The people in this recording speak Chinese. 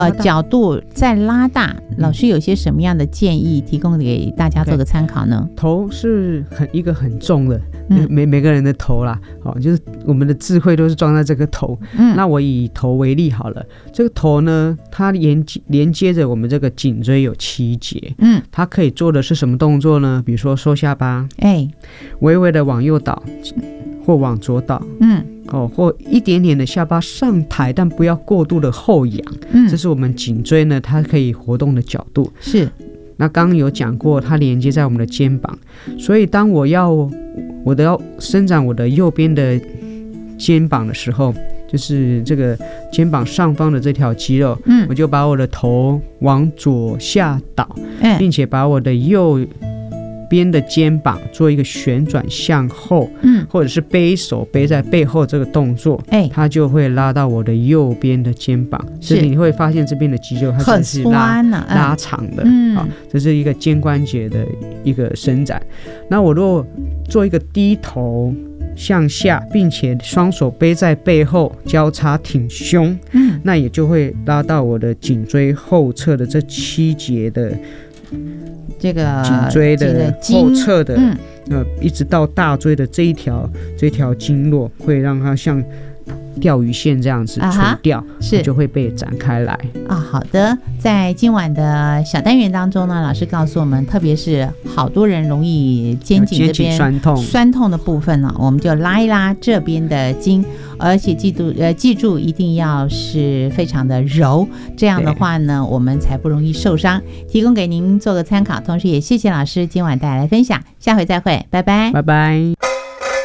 角度再拉大，老师有些什么样的建议提供给大家做个参考呢？ 头是一个很重的，每个人的头啦，就是我们的智慧都是装在这个头。那我以头为例好了，这个头呢，它连接着我们这个颈椎有7节。它可以做的是什么动作呢？比如说收下巴，微微的往右倒或往左倒，或一点点的下巴上抬，但不要过度的后仰。这是我们颈椎呢它可以活动的角度。是。那刚刚有讲过，它连接在我们的肩膀，所以当我要伸展我的右边的肩膀的时候，就是这个肩膀上方的这条肌肉，我就把我的头往左下倒，并且把我的右边的肩膀做一个旋转向后，或者是背手背在背后这个动作，它就会拉到我的右边的肩膀，所以你会发现这边的肌肉它是拉长的，这是一个肩关节的一个伸展。那我如果做一个低头向下，并且双手背在背后交叉挺胸，那也就会拉到我的颈椎后侧的这7节的这个颈椎的后侧的，一直到大椎的这一条经络，会让它像钓鱼线这样子垂钓，就会被展开来。 好的，在今晚的小单元当中呢，老师告诉我们，特别是好多人容易肩颈这边酸痛的部分呢，我们就拉一拉这边的筋，而且记住一定要是非常的柔，这样的话呢，我们才不容易受伤。提供给您做个参考，同时也谢谢老师今晚带来分享，下回再会，拜拜， 拜拜。